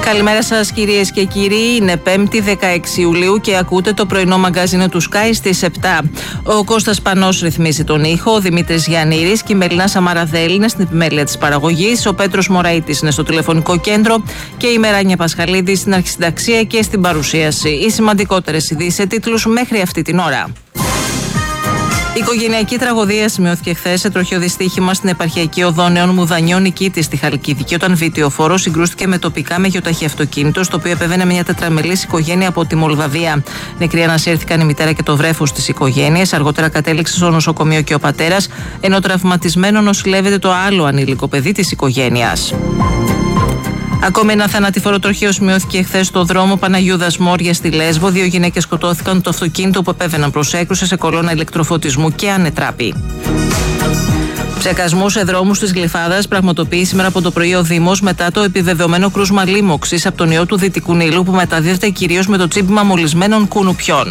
Καλημέρα σας κυρίες και κύριοι, είναι 5η 16 Ιουλίου και ακούτε το πρωινό μαγκαζίνο του Sky στις 7. Ο Κώστας Πανός ρυθμίζει τον ήχο, ο Δημήτρης Γιαννήρης και η Μελίνα Σαμαραδέλη είναι στην επιμέλεια της παραγωγής, ο Πέτρος Μωραΐτης είναι στο τηλεφωνικό κέντρο και η Μεράνια Πασχαλίδη στην αρχισυνταξία και στην παρουσίαση. Οι σημαντικότερες ειδήσεις σε τίτλους μέχρι αυτή την ώρα. Οικογενειακή τραγωδία σημειώθηκε χθες σε τροχαίο δυστύχημα στην επαρχιακή οδό Νέων Μουδανιών Νικήτης στη Χαλκιδική, όταν βιτιοφόρος συγκρούστηκε με τοπικά με γεωταχή αυτοκίνητο, στο οποίο επέβαινε μια τετραμελής οικογένεια από τη Μολδαβία. Νεκροί ανασύρθηκαν η μητέρα και το βρέφος της οικογένειας. Αργότερα κατέληξε στο νοσοκομείο και ο πατέρας, ενώ τραυματισμένο νοσηλεύεται το άλλο ανήλικο παιδί της οικογένειας. Ακόμη ένα θανατηφόρο τροχαίο σημειώθηκε χθες στο δρόμο Παναγιούδας Μόρια στη Λέσβο. 2 γυναίκες σκοτώθηκαν το αυτοκίνητο που επέβαιναν προς έκρουση σε κολόνα ηλεκτροφωτισμού και ανετράπη. Ψεκασμούς σε δρόμους της Γλυφάδας πραγματοποιεί σήμερα από το πρωί ο Δήμος μετά το επιβεβαιωμένο κρούσμα λίμωξης από τον ιό του Δυτικού Νείλου, που μεταδίδεται κυρίως με το τσίμπημα μολυσμένων κουνουπιών.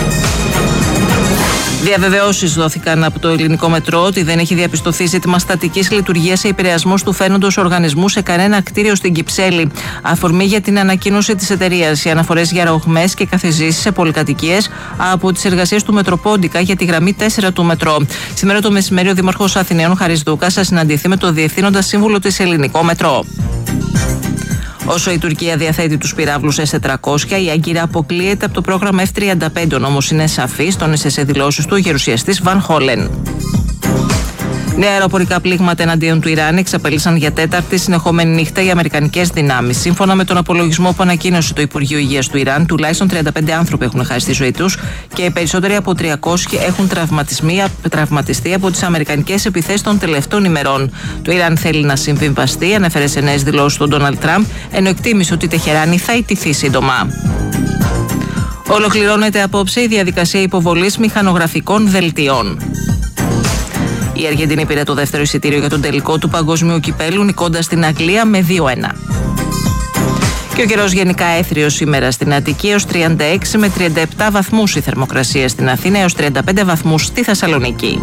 Διαβεβαιώσεις δόθηκαν από το ελληνικό μετρό ότι δεν έχει διαπιστωθεί ζήτημα στατικής λειτουργίας σε επηρεασμούς του φαίνοντος οργανισμού σε κανένα κτίριο στην Κυψέλη. Αφορμή για την ανακοίνωση της εταιρείας οι αναφορές για ρογμές και καθιζήσεις σε πολυκατοικίες από τις εργασίες του Μετροπόντικα για τη γραμμή 4 του μετρό. Σήμερα το μεσημέρι ο Δήμαρχος Αθηναίων Χαρίς Δούκας θα συναντηθεί με το Διευθύνοντα Σύμβουλο της Ελληνικό Μετρό. Όσο η Τουρκία διαθέτει τους πυράβλους S-400, η Άγκυρα αποκλείεται από το πρόγραμμα F-35, όμως είναι σαφής, τόνισε σε δηλώσεις του ο γερουσιαστής Βαν Χόλεν. Νέα αεροπορικά πλήγματα εναντίον του Ιράν εξαπέλυσαν για τέταρτη συνεχόμενη νύχτα οι αμερικανικές δυνάμεις. Σύμφωνα με τον απολογισμό που ανακοίνωσε το Υπουργείο Υγείας του Ιράν, τουλάχιστον 35 άνθρωποι έχουν χάσει τη ζωή τους και οι περισσότεροι από 300 έχουν τραυματιστεί από τις αμερικανικές επιθέσεις των τελευταίων ημερών. Το Ιράν θέλει να συμβιβαστεί, ανέφερε σε νέες δηλώσεις τον Ντόναλντ Τραμπ, ενώ εκτίμησε ότι η Τεχεράνη θα ιτηθεί σύντομα. Ολοκληρώνεται απόψε η διαδικασία υποβολής μηχανογραφικών δελτίων. Η Αργεντινή πήρε το δεύτερο εισιτήριο για τον τελικό του Παγκοσμίου Κυπέλλου, νικώντας την Αγγλία με 2-1. Και ο καιρός γενικά έθριος σήμερα στην Αττική, έως 36 με 37 βαθμούς η θερμοκρασία στην Αθήνα, έως 35 βαθμούς στη Θεσσαλονίκη.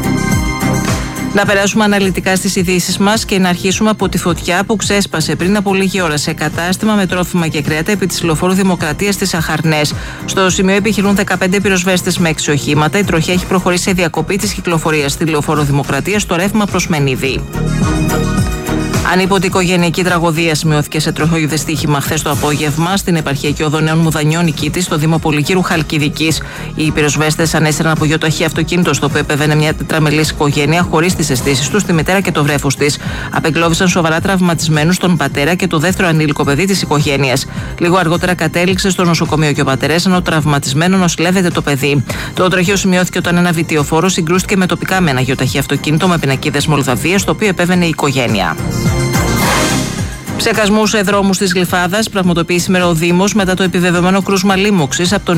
Να περάσουμε αναλυτικά στις ειδήσεις μας και να αρχίσουμε από τη φωτιά που ξέσπασε πριν από λίγη ώρα σε κατάστημα με τρόφιμα και κρέατα επί της Λεωφόρου Δημοκρατίας στις Αχαρνές. Στο σημείο επιχειρούν 15 πυροσβέστες με 6 οχήματα. Η τροχιά έχει προχωρήσει σε διακοπή της κυκλοφορίας στη Λεωφόρο Δημοκρατίας στο ρεύμα προς Μενίδη. Ανίποτη οικογενειακή τραγωδία σημειώθηκε σε τροχαίο δυστύχημα χθες το απόγευμα στην επαρχιακή οδό Νέων Μουδανιών Νικήτης, στο Δήμο Πολυκύρου Χαλκιδικής. Οι πυροσβέστες ανέστηραν από γεωταχή αυτοκίνητο, στο οποίο επέβαινε μια τετραμελής οικογένεια χωρίς τις αισθήσεις τους, τη μητέρα και το βρέφος της. Απεγκλώβησαν σοβαρά τραυματισμένους τον πατέρα και το δεύτερο ανήλικο παιδί της οικογένειας. Λίγο αργότερα κατέληξε στο νοσοκομείο και ο πατέρας, ενώ τραυματισμένο νοσηλεύεται το παιδί. Το τροχαίο σημειώθηκε όταν ένα βιτιοφόρο συγκρούστηκε με τοπικά με ένα γεωταχή αυτοκίνητο με πινακίδες Μολδαβίας, στο οποίο επέβαινε η οικογένεια. Ψεκασμούς σε δρόμους της Γλυφάδας πραγματοποιεί σήμερα ο Δήμος μετά το επιβεβαιωμένο κρούσμα λίμωξης από τον